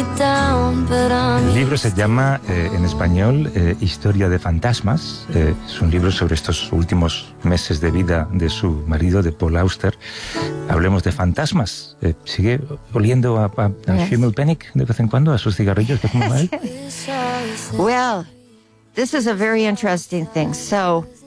El libro se llama, en español, Historia de fantasmas. Es un libro sobre estos últimos meses de vida de su marido, de Paul Auster. Hablemos de fantasmas. ¿Sigue oliendo a Schimmelpenninck de vez en cuando, a sus cigarrillos que fuma él? Well, this is a very interesting thing. So